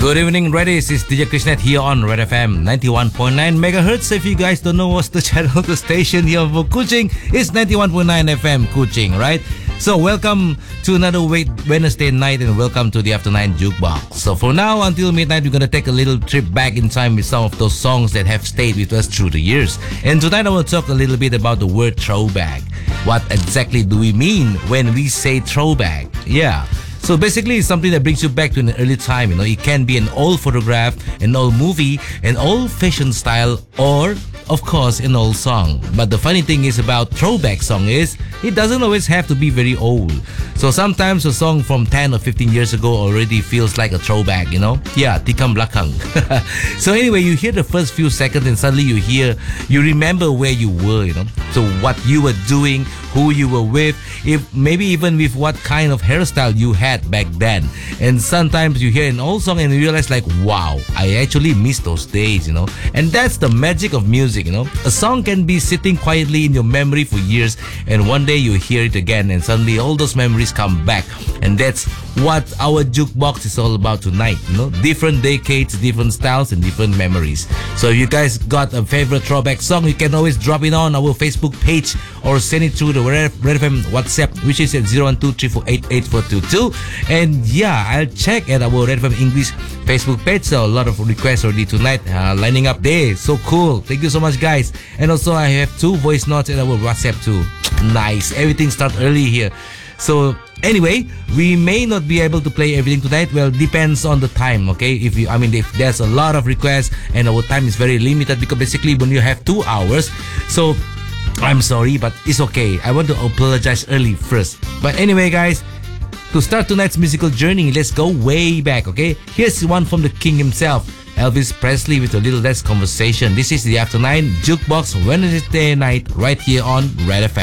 Good evening, Reddies. It's DJ Krishnet here on Red FM 91.9 megahertz. If you guys don't know what's the channel, the station here for Kuching is 91.9 FM Kuching, right? So welcome to another Wednesday night and welcome to the After 9 Jukebox. So for now until midnight, we're going to take a little trip back in time with some of those songs that have stayed with us through the years. And tonight I will talk a little bit about the word throwback. What exactly do we mean when we say throwback? Yeah. So basically, it's something that brings you back to an early time. You know, it can be an old photograph, an old movie, an old fashion style, or, of course, an old song. But the funny thing is about throwback song is, it doesn't always have to be very old. So sometimes a song from 10 or 15 years ago already feels like a throwback, you know? Yeah, tikam belakang. So anyway, you hear the first few seconds and suddenly you remember where you were, you know? So what you were doing, who you were with, if maybe even with what kind of hairstyle you had back then. And sometimes you hear an old song and you realize like, wow, I actually miss those days, you know. And that's the magic of music, you know. A song can be sitting quietly in your memory for years and one day you hear it again and suddenly all those memories come back. And that's what our jukebox is all about tonight, you know. Different decades, different styles and different memories. So if you guys got a favorite throwback song, you can always drop it on our Facebook page or send it through the Red FM WhatsApp, which is at 012-348-8422. And yeah, I'll check at our Red FM English Facebook page. So a lot of requests already tonight lining up there. So cool. Thank you so much, guys. And also I have 2 voice notes at our WhatsApp too. Nice. Everything starts early here. So anyway, we may not be able to play everything tonight. Well, depends on the time, okay? If there's a lot of requests and our time is very limited because basically when you have 2 hours, so I'm sorry, but it's okay. I want to apologize early first. But anyway, guys, to start tonight's musical journey, let's go way back, okay? Here's one from the king himself, Elvis Presley, with a little less conversation. This is the After 9 Jukebox Wednesday night right here on Red FM.